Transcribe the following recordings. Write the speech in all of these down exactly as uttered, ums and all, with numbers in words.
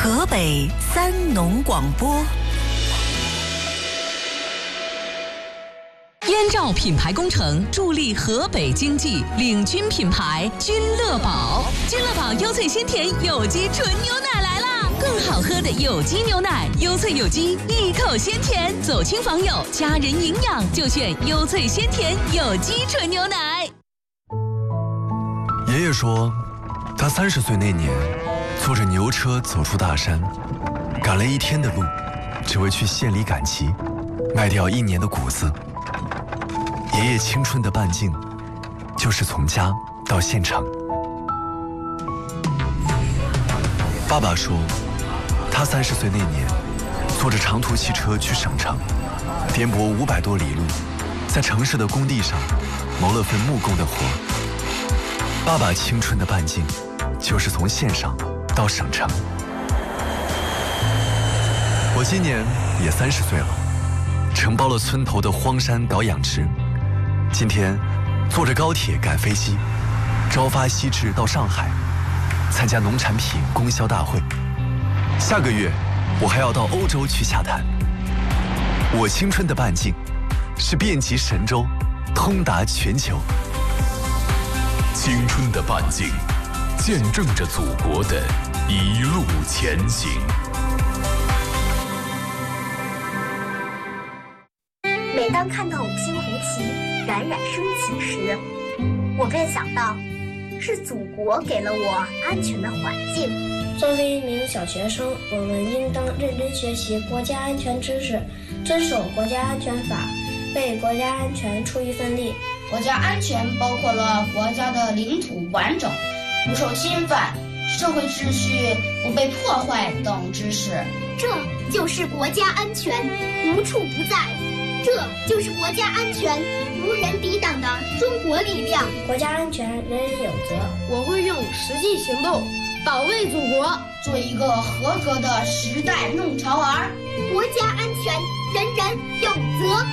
河北三农广播。 燕赵品牌工程助力河北经济，领军品牌君乐宝。君乐宝优萃鲜甜有机纯牛奶来啦！更好喝的有机牛奶，优萃有机，一口鲜甜，走亲访友，家人营养就选优萃鲜甜有机纯牛奶。 爷爷说，他三十岁那年，坐着牛车走出大山，赶了一天的路，只为去县里赶集，卖掉一年的谷子。爷爷青春的半径，就是从家到县城。爸爸说，他三十岁那年，坐着长途汽车去省城，颠簸五百多里路，在城市的工地上谋了份木工的活。爸爸青春的半径，就是从县上到省城。我今年也三十岁了，承包了村头的荒山搞养殖。今天坐着高铁赶飞机，朝发夕至到上海，参加农产品供销大会。下个月我还要到欧洲去洽谈。我青春的半径是遍及神州，通达全球。 青春的半径，见证着祖国的一路前行。 每当看到五星红旗冉冉升起时，我便想到，是祖国给了我安全的环境。 作为一名小学生，我们应当认真学习国家安全知识，遵守国家安全法，为国家安全出一份力。 国家安全包括了国家的领土完整、不受侵犯、社会秩序不被破坏等知识。 这就是国家安全，无处不在。这就是国家安全，无人抵挡的中国力量。 国家安全，人人有责。 我会用实际行动保卫祖国， 做一个合格的时代弄潮儿。 国家安全，人人有责。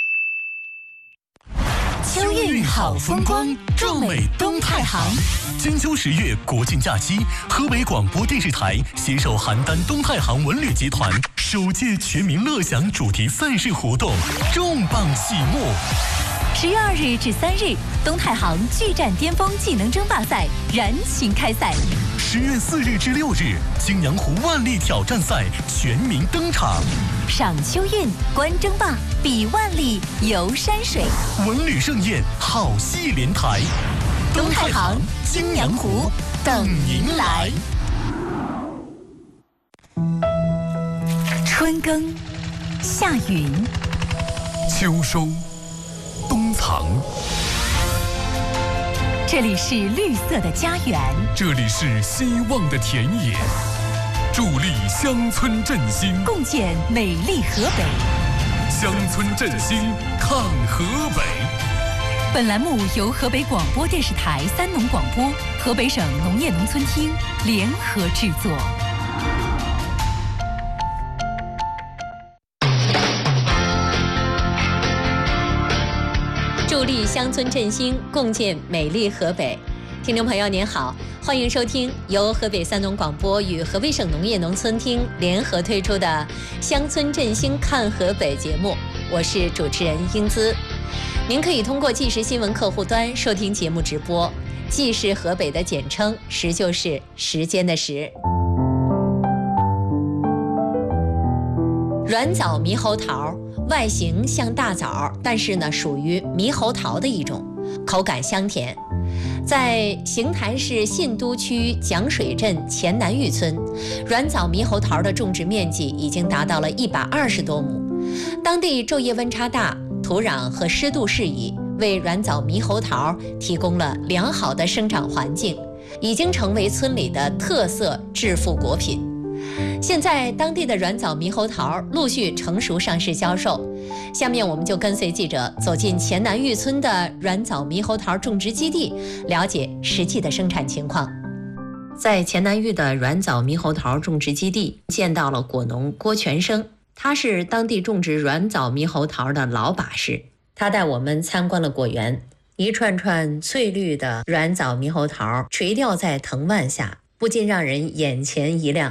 秋韵好风光，壮美东太行。 金秋十月国庆假期，河北广播电视台携手邯郸东太行文旅集团首届全民乐享主题赛事活动重磅启幕。 十月二日至三日，东太行巨战巅峰技能争霸赛燃情开赛。 十月四日至六日，青阳湖万历挑战赛全民登场。 赏秋韵，观争霸，比万历，游山水， 文旅盛宴，好戏连台。 东太行、青阳湖等您来。春耕，夏耘， 秋收，冬藏。 这里是绿色的家园， 这里是希望的田野，助力乡村振兴， 共建美丽河北。 乡村振兴看河北。 本栏目由河北广播电视台三农广播、河北省农业农村厅联合制作。 助力乡村振兴，共建美丽河北。听众朋友您好，欢迎收听由河北三农广播与河北省农业农村厅联合推出的《乡村振兴看河北》节目，我是主持人英姿。您可以通过即时新闻客户端收听节目直播，即是河北的简称，时就是时间的时。软枣猕猴桃外形像大枣，但是呢属于猕猴桃的一种，口感香甜。在邢台市信都区蒋水镇前南峪村，软枣猕猴桃的种植面积已经达到了一百二十多亩。当地昼夜温差大，土壤和湿度适宜，为软枣猕猴桃提供了良好的生长环境，已经成为村里的特色致富果品。现在当地的软枣猕猴桃陆续成熟上市销售。下面我们就跟随记者走进前南峪村的软枣猕猴桃种植基地，了解实际的生产情况。在前南峪的软枣猕猴桃种植基地，见到了果农郭全生，他是当地种植软枣猕猴桃的老把式。他带我们参观了果园，一串串翠绿的软枣猕猴桃垂吊在藤蔓下，不禁让人眼前一亮。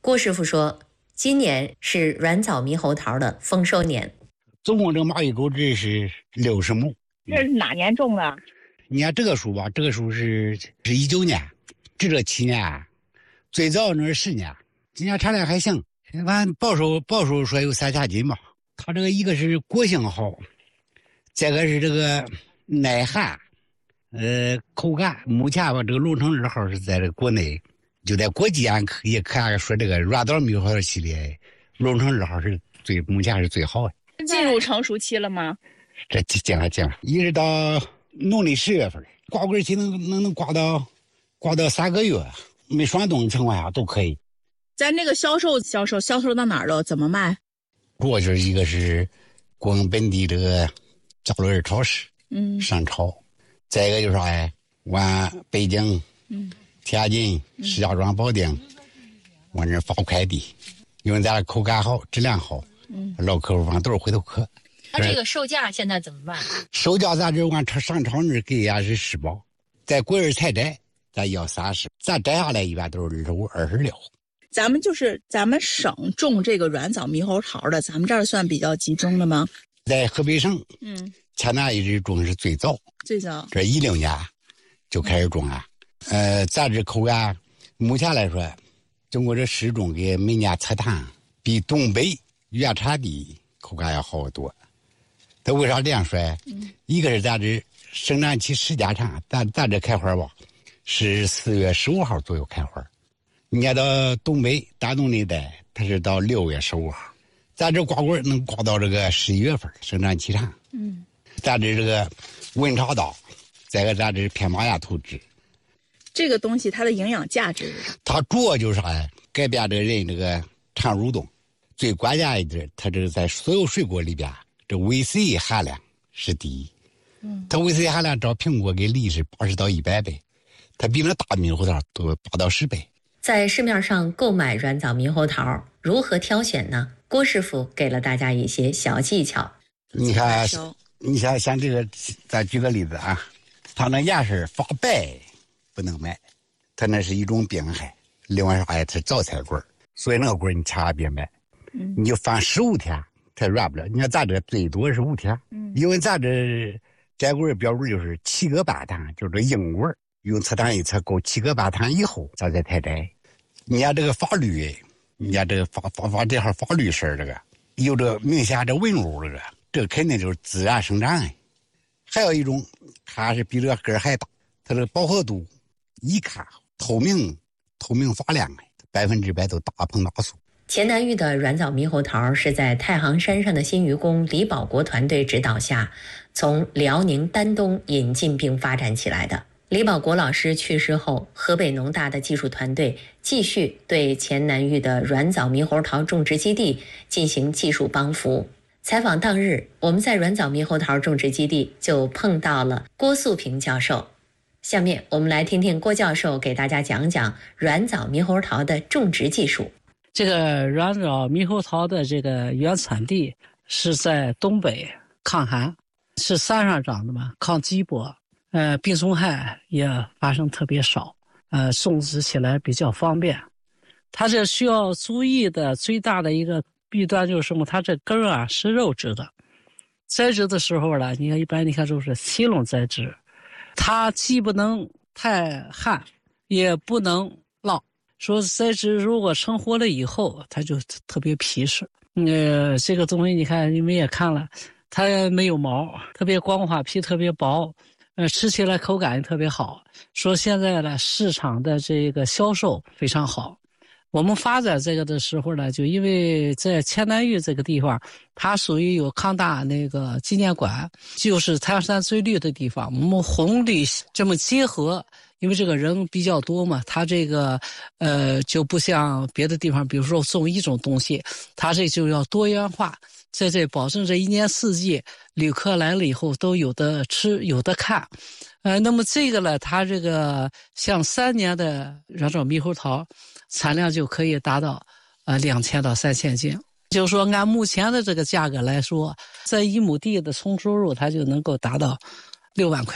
郭师傅说，今年是软枣猕猴桃的丰收年， 总共这蚂蚁狗这是六十亩。 这是哪年种的？ 你看这个树吧，这个树是是一九年，这这七年，最早那是十年，今年产量还行，反正保守保守说有三千斤吧。它这个一个是果性好，再个是这个耐寒，呃，口感。目前吧，这个龙城二号是在这个国内，就在国际上可以看说这个软枣猕猴桃系列，龙城二号是最目前是最好的。 进入成熟期了吗？ 这进了进了，一直到农历十月份，挂棍期能能能挂到挂到三个月，没霜冻的情况下都可以。 咱这个销售销售销售到哪儿了？怎么卖？ 主要就是一个是我们本地这个赵乐儿超市， 嗯， 上超；再一个就是啥呀？往北京、嗯、天津、石家庄、保定，往这发快递，因为咱的口感好，质量好，嗯，老客户方都是回头客。 它这个售价现在怎么办？ 售价咱这往上超那给也是十包，在国人采摘咱要三十，咱摘下来一般都是二十五、二十六。 咱们就是咱们省种这个软枣猕猴桃的，咱们这儿算比较集中的吗？ 在河北省， 嗯， 前南一直种是最早， 最早这一六年就开始种了。呃，咱这口感目前来说，经过这试种给每年测探，比东北原产地口感要好得多。它为啥这样说？嗯，一个是咱这生长期时间长，咱咱这开花吧，是四月十五号左右开花。你看到东北大东那一带，它是到六月十五号，咱这挂棍能挂到这个十一月份，生长期长。嗯，咱这这个温差大，再个咱这偏马牙土质。 这个东西它的营养价值， 它主要就是啥呀？改变这个人这个肠蠕动。最关键一点，它这个在所有水果里边，这维 C 含量是第一。嗯，它维 C 含量照苹果跟梨是八十到一百倍，它比那大猕猴桃多八到十倍。 在市面上购买软枣猕猴桃如何挑选呢？郭师傅给了大家一些小技巧。 你看，你像像这个，咱举个例子啊，它那颜色发白不能买，它那是一种病害。另外啥呀？它早采棍，所以那个棍你千万别买。嗯，你就放十五天，它软不了。你看咱这最多是五天，嗯，因为咱这摘棍标准就是七个半糖，就是这硬棍，用测糖仪测够七个半糖以后，咱再采摘。你看这个发绿，你看这个发发发这号发绿色，这个有这个明显这纹路，这个这个肯定就是自然生长的。还有一种，它是比这个根还大，它这个饱和度一看透明透明发亮的，百分之百都大棚大树。 钱南峪的软枣猕猴桃是在太行山上的新渔工李保国团队指导下，从辽宁丹东引进并发展起来的。李保国老师去世后，河北农大的技术团队继续对钱南峪的软枣猕猴桃种植基地进行技术帮扶。采访当日，我们在软枣猕猴桃种植基地就碰到了郭素平教授。下面我们来听听郭教授给大家讲讲软枣猕猴桃的种植技术。 这个软枣猕猴桃的这个原产地是在东北，抗寒，是山上长的嘛，抗积薄。呃，病虫害也发生特别少，呃，种植起来比较方便。它这需要注意的最大的一个弊端就是什么？它这根啊是肉质的，栽植的时候呢，你看一般你看都是提笼栽植，它既不能太旱，也不能涝。说栽植如果成活了以后，它就特别皮实。呃，这个东西你看你们也看了，它没有毛，特别光滑，皮特别薄。呃，吃起来口感也特别好。说现在呢，市场的这个销售非常好。我们发展这个的时候呢，就因为在钱南峪这个地方，它属于有抗大那个纪念馆，就是太阳山最绿的地方。我们红绿这么结合，因为这个人比较多嘛，它这个呃就不像别的地方，比如说种一种东西，它这就要多元化。在这保证这一年四季旅客来了以后都有的吃有的看，呃，那么这个呢，它这个像三年的软枣猕猴桃产量就可以达到呃两千到三千斤，就是说按目前的这个价格来说，在一亩地的总收入它就能够达到六万块钱。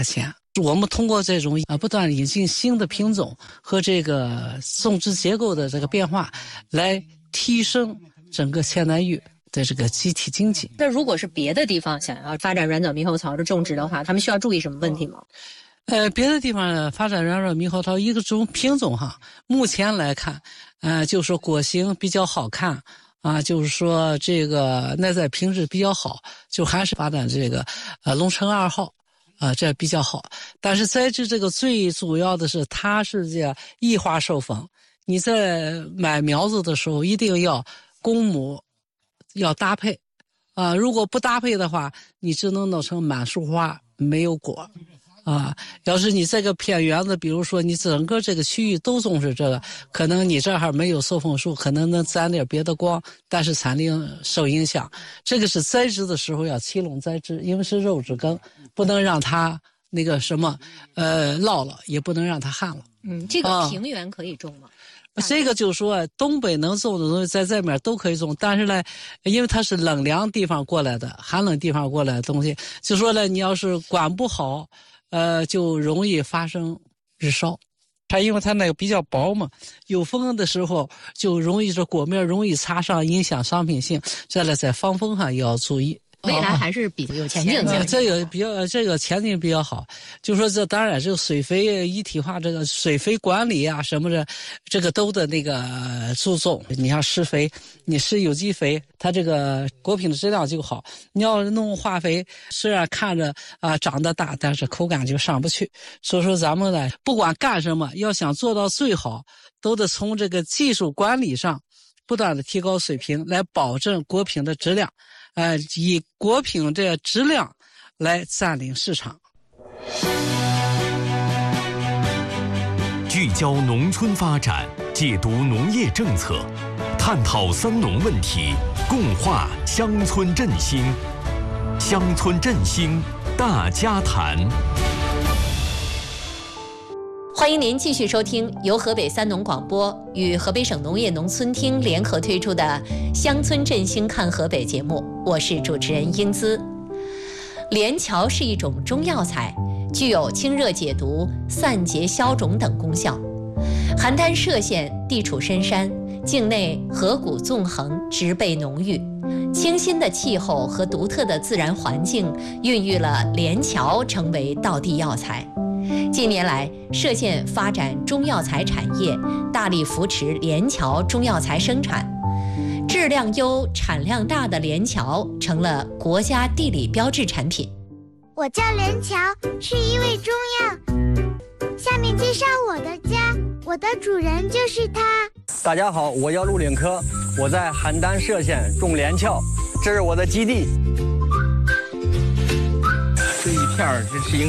我们通过这种啊不断引进新的品种和这个种植结构的这个变化，来提升整个黔南豫的这个集体经济。 那如果是别的地方想要发展软藻猕猴桃的种植的话，他们需要注意什么问题吗？ 呃，别的地方发展软藻猕猴桃一个种品种哈，目前来看，呃，就是说果形比较好看啊，就是说这个耐栽品质比较好，就还是发展这个呃龙城二号。啊，这比较好，但是栽植这个最主要的是，它是这异花授粉。你在买苗子的时候，一定要公母要搭配，啊，如果不搭配的话，你只能弄成满树花没有果。啊，要是你这个偏园子，比如说你整个这个区域都种是这个，可能你这儿没有授粉树，可能能沾点别的光，但是产量受影响。这个是栽植的时候要齐拢栽植，因为是肉质根，不能让它那个什么，呃，涝了，也不能让它旱了。 嗯，这个平原可以种吗？ 啊、这个就是说，东北能种的东西在这面都可以种，但是呢，因为它是冷凉地方过来的，寒冷地方过来的东西，就说呢，你要是管不好。呃，就容易发生日烧，它因为它那个比较薄嘛，有风的时候就容易这果面容易擦伤，影响商品性。这来在防风上也要注意。 未来还是比较有前景的、 呃，这个比较这个前景比较好。就说这当然这个水肥一体化，这个水肥管理啊什么的，这个都得那个注重。你像施肥，你施有机肥，它这个果品的质量就好。你要弄化肥，虽然看着啊、呃、长得大，但是口感就上不去。所以说咱们呢，不管干什么，要想做到最好，都得从这个技术管理上不断的提高水平，来保证果品的质量。呃，以果品的质量来占领市场。 聚焦农村发展，解读农业政策，探讨三农问题，共话乡村振兴。乡村振兴大家谈。 欢迎您继续收听由河北三农广播与河北省农业农村厅联合推出的《乡村振兴看河北》节目，我是主持人英姿。连翘是一种中药材，具有清热解毒、散结消肿等功效。邯郸歙县地处深山，境内河谷纵横，植被浓郁，清新的气候和独特的自然环境孕育了连翘成为道地药材。近年来，歙县发展中药材产业，大力扶持连翘中药材生产，质量优、产量大的连翘成了国家地理标志产品。 我叫连翘，是一味中药。下面介绍我的家，我的主人就是他。 大家好，我叫陆岭科，我在邯郸歙县种连翘，这是我的基地。这一片儿这是应